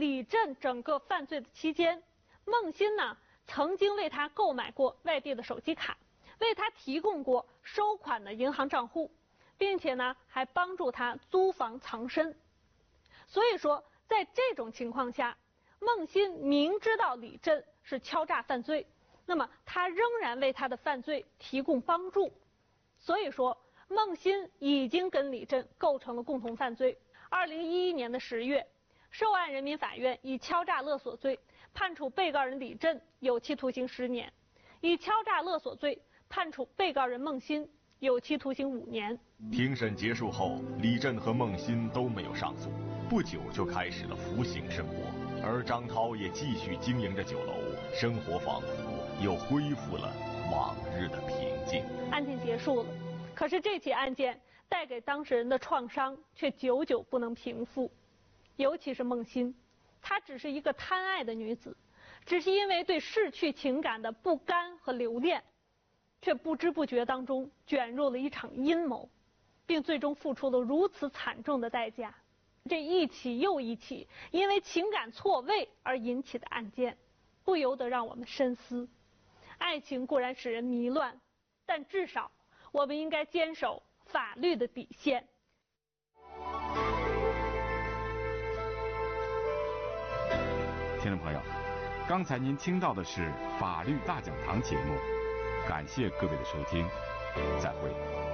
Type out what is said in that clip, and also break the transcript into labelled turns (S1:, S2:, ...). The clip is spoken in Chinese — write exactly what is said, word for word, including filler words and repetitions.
S1: 李振整个犯罪的期间，孟欣呢曾经为他购买过外地的手机卡，为他提供过收款的银行账户，并且呢还帮助他租房藏身。所以说，在这种情况下，孟欣明知道李振是敲诈犯罪，那么他仍然为他的犯罪提供帮助。所以说，孟欣已经跟李振构成了共同犯罪。二零一一年的十月，受案人民法院以敲诈勒索罪判处被告人李振有期徒刑十年，以敲诈勒索罪判处被告人孟欣有期徒刑五年。
S2: 庭审结束后，李振和孟欣都没有上诉，不久就开始了服刑生活，而张涛也继续经营着酒楼，生活仿佛又恢复了往日的平静。
S1: 案件结束了，可是这起案件带给当事人的创伤却久久不能平复。尤其是孟欣，她只是一个贪爱的女子，只是因为对逝去情感的不甘和留恋，却不知不觉当中卷入了一场阴谋，并最终付出了如此惨重的代价。这一起又一起因为情感错位而引起的案件，不由得让我们深思。爱情固然使人迷乱，但至少我们应该坚守法律的底线。
S3: 听众朋友，刚才您听到的是法律大讲堂节目，感谢各位的收听，再会。